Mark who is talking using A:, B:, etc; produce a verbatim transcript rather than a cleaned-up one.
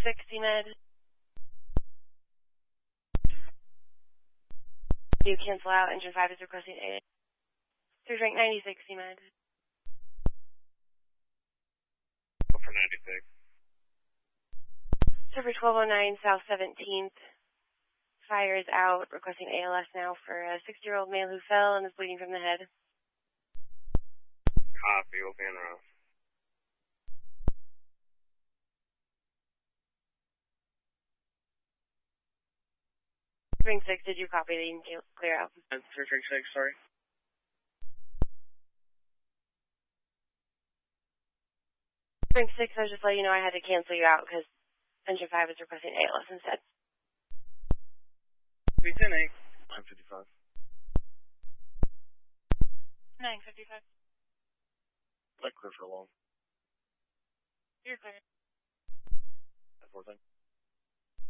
A: sixty med. You cancel out, engine five is requesting A. three Frank ninety sixty med.
B: For ninety-six.
A: Server twelve oh nine, South seventeenth. Fire is out, requesting A L S now for a sixty-year-old male who fell and is bleeding from the head.
B: Copy, we'll be en route.
A: Spring six, did you copy that you can clear out?
B: And three Frank six, sorry.
A: Spring six, I was just letting you know I had to cancel you out because engine five is requesting A L S instead.
B: B ten eight. nine fifty-five.
A: nine fifty-five.
B: Like clear for long.
A: You're clear.
B: That's four thing.